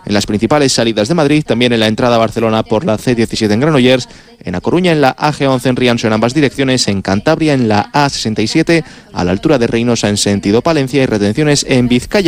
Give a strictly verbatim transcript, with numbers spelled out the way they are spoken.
en las principales salidas de Madrid, también en la entrada a Barcelona por la ce diecisiete en Granollers, en A Coruña en la a ge once en Rianxo en ambas direcciones, en Cantabria en la a sesenta y siete a la altura de Reynosa en sentido Palencia y retenciones en Vizcaya